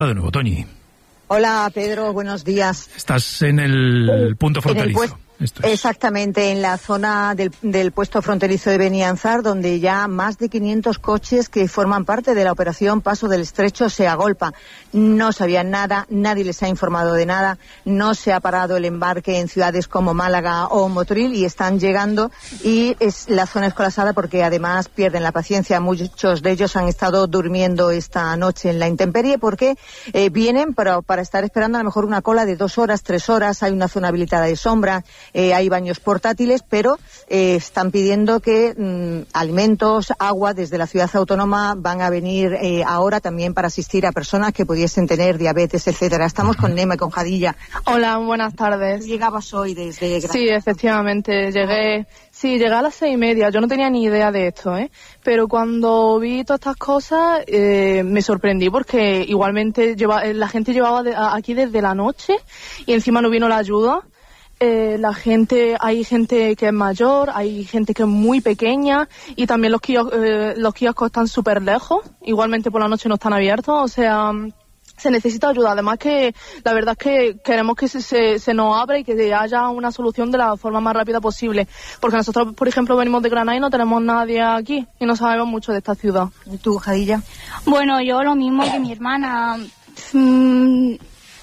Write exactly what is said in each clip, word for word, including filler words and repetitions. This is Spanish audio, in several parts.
De nuevo, Toñi. Hola, Pedro, buenos días. Estás en el punto fronterizo. En el pues, Esto es. Exactamente, en la zona del, del puesto fronterizo de Benianzar, donde ya más de quinientos coches que forman parte de la operación Paso del Estrecho se agolpan. No sabían nada, nadie les ha informado de nada, no se ha parado el embarque en ciudades como Málaga o Motril y están llegando y es la zona es colapsada porque además pierden la paciencia. Muchos de ellos han estado durmiendo esta noche en la intemperie porque eh, vienen para, para estar esperando a lo mejor una cola de dos horas, tres horas, hay una zona habilitada de sombra. Eh, hay baños portátiles, pero eh, están pidiendo que mmm, alimentos, agua desde la ciudad autónoma van a venir eh, ahora también para asistir a personas que pudiesen tener diabetes, etcétera. Estamos con Nema y con Jadilla. Hola, buenas tardes. ¿Llegabas hoy desde Granada? Sí, efectivamente, llegué... Sí, llegué a las seis y media. Yo no tenía ni idea de esto, ¿eh? Pero cuando vi todas estas cosas eh, me sorprendí porque igualmente lleva, la gente llevaba de, a, aquí desde la noche y encima no vino la ayuda. Eh, la gente, hay gente que es mayor, hay gente que es muy pequeña y también los kioscos, eh, los kioscos están súper lejos, igualmente por la noche no están abiertos, o sea, se necesita ayuda. Además que la verdad es que queremos que se, se, se nos abra y que haya una solución de la forma más rápida posible, porque nosotros, por ejemplo, venimos de Granada y no tenemos nadie aquí y no sabemos mucho de esta ciudad. ¿Y tú, Jadilla? Bueno, yo lo mismo que mi hermana. Mm,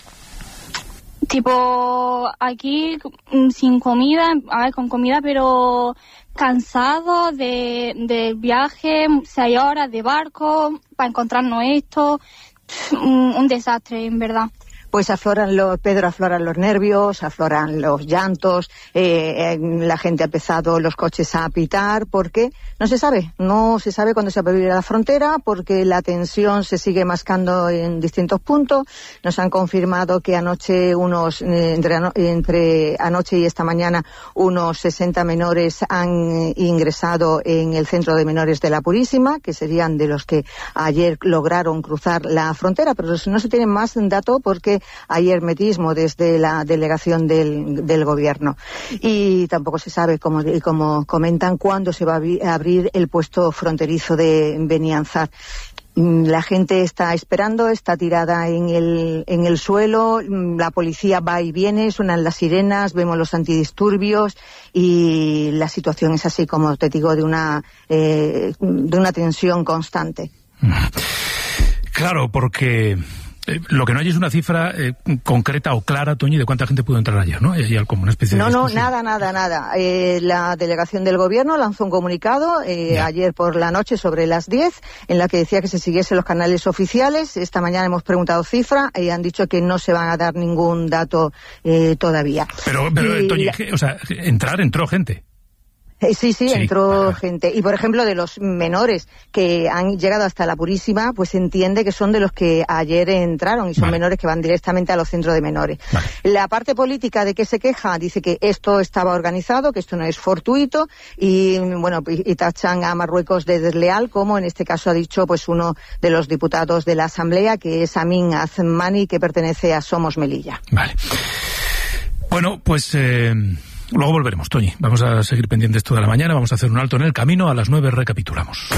Tipo, aquí sin comida, a ver, con comida, pero cansado de, del viaje, seis horas de barco para encontrarnos esto, un, un desastre, en verdad. Pues afloran los, Pedro, afloran los nervios, afloran los llantos, eh, eh, la gente ha empezado los coches a pitar porque no se sabe, no se sabe cuándo se va a abrir la frontera porque la tensión se sigue mascando en distintos puntos. Nos han confirmado que anoche unos, eh, entre, ano, entre anoche y esta mañana unos sesenta menores han ingresado en el centro de menores de la Purísima, que serían de los que ayer lograron cruzar la frontera, pero no se tiene más dato porque hay hermetismo desde la delegación del, del gobierno y tampoco se sabe, como, como comentan, cuándo se va a abrir el puesto fronterizo de Benianzar. La gente está esperando, está tirada en el, en el suelo, la policía va y viene, suenan las sirenas, vemos los antidisturbios y la situación es así, como te digo, de una, eh, de una tensión constante. Claro, porque... Eh, lo que no hay es una cifra eh, concreta o clara, Toñi, de cuánta gente pudo entrar ayer, ¿no? Hay como una especie de No, discusión. no, nada, nada, nada. Eh, la delegación del gobierno lanzó un comunicado eh, ayer por la noche sobre las diez, en la que decía que se siguiesen los canales oficiales. Esta mañana hemos preguntado cifra y han dicho que no se van a dar ningún dato eh, todavía. Pero, pero y, Toñi, o sea, entrar, entró gente. Eh, sí, sí, sí, entró vale. gente. Y, por ejemplo, de los menores que han llegado hasta la Purísima, pues se entiende que son de los que ayer entraron y son vale. menores que van directamente a los centros de menores. Vale. La parte política de que se queja dice que esto estaba organizado, que esto no es fortuito y, bueno, y, y tachan a Marruecos de desleal, como en este caso ha dicho pues uno de los diputados de la Asamblea, que es Amin Azmani, que pertenece a Somos Melilla. Vale. Bueno, pues... Eh... Luego volveremos, Toñi. Vamos a seguir pendientes toda la mañana. Vamos a hacer un alto en el camino. A las nueve recapitulamos.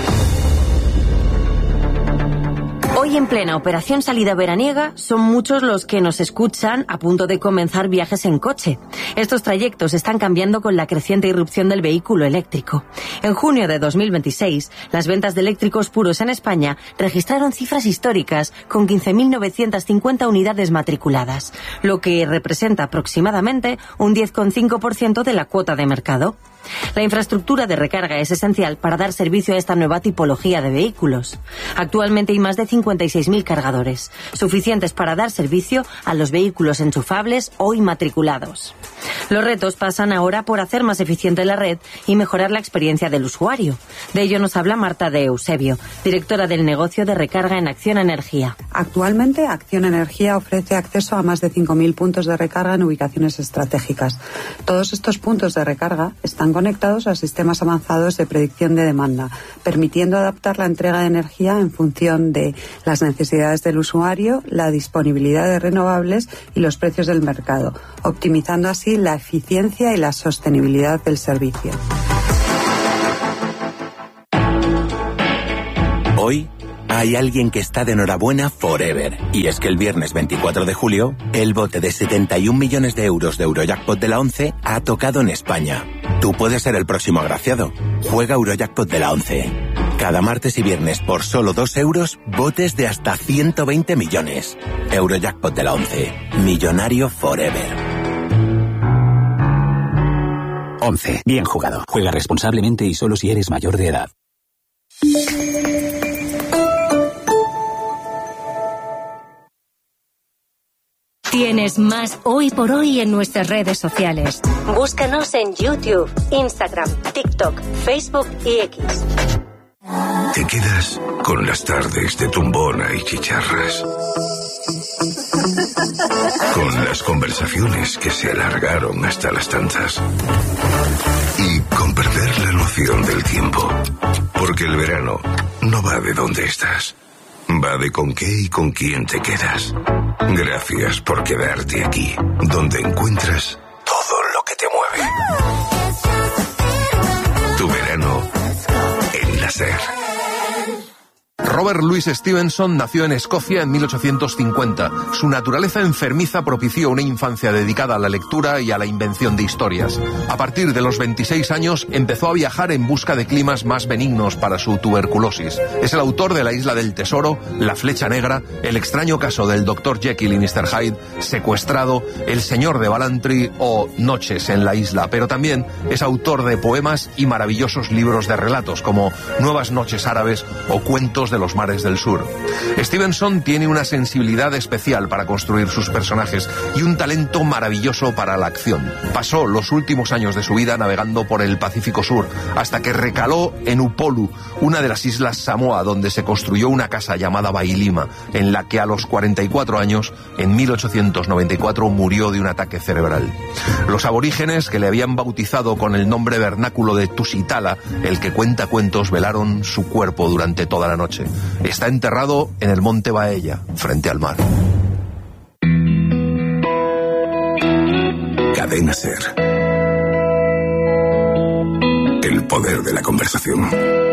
Hoy, en plena operación salida veraniega, son muchos los que nos escuchan a punto de comenzar viajes en coche. Estos trayectos están cambiando con la creciente irrupción del vehículo eléctrico. En junio de dos mil veintiséis, las ventas de eléctricos puros en España registraron cifras históricas, con quince mil novecientas cincuenta unidades matriculadas, lo que representa aproximadamente un diez coma cinco por ciento de la cuota de mercado. La infraestructura de recarga es esencial para dar servicio a esta nueva tipología de vehículos. Actualmente hay más de cincuenta y seis mil cargadores, suficientes para dar servicio a los vehículos enchufables o inmatriculados. Los retos pasan ahora por hacer más eficiente la red y mejorar la experiencia del usuario. De ello nos habla Marta de Eusebio, directora del negocio de recarga en Acciona Energía. Actualmente, Acciona Energía ofrece acceso a más de cinco mil puntos de recarga en ubicaciones estratégicas. Todos estos puntos de recarga están conectados a sistemas avanzados de predicción de demanda, permitiendo adaptar la entrega de energía en función de las necesidades del usuario, la disponibilidad de renovables y los precios del mercado, optimizando así la eficiencia y la sostenibilidad del servicio. Hoy hay alguien que está de enhorabuena forever. Y es que el viernes veinticuatro de julio, el bote de setenta y un millones de euros de Eurojackpot de la ONCE ha tocado en España. Tú puedes ser el próximo agraciado. Juega Eurojackpot de la ONCE. Cada martes y viernes por solo dos euros, botes de hasta ciento veinte millones. Eurojackpot de la ONCE. Millonario forever. once. Bien jugado. Juega responsablemente y solo si eres mayor de edad. Tienes más Hoy por Hoy en nuestras redes sociales. Búscanos en YouTube, Instagram, TikTok, Facebook y X. Te quedas con las tardes de tumbona y chicharras. Con las conversaciones que se alargaron hasta las tantas. Y con perder la noción del tiempo. Porque el verano no va de dónde estás. Va de con qué y con quién te quedas. Gracias por quedarte aquí, donde encuentras todo lo que te mueve. Tu verano en la SER. Robert Louis Stevenson nació en Escocia en mil ochocientos cincuenta. Su naturaleza enfermiza propició una infancia dedicada a la lectura y a la invención de historias. A partir de los veintiséis años empezó a viajar en busca de climas más benignos para su tuberculosis. Es el autor de La Isla del Tesoro, La Flecha Negra, El extraño caso del doctor Jekyll y mister Hyde, Secuestrado, El señor de Ballantrae o Noches en la isla, pero también es autor de poemas y maravillosos libros de relatos como Nuevas noches árabes o Cuentos de los mares del sur. Stevenson tiene una sensibilidad especial para construir sus personajes y un talento maravilloso para la acción. Pasó los últimos años de su vida navegando por el Pacífico Sur, hasta que recaló en Upolu, una de las islas Samoa, donde se construyó una casa llamada Bailima, en la que a los cuarenta y cuatro años, en mil ochocientos noventa y cuatro, murió de un ataque cerebral. Los aborígenes, que le habían bautizado con el nombre vernáculo de Tusitala, el que cuenta cuentos, velaron su cuerpo durante toda la noche. Está enterrado en el monte Baella, frente al mar. Cadena SER. El poder de la conversación.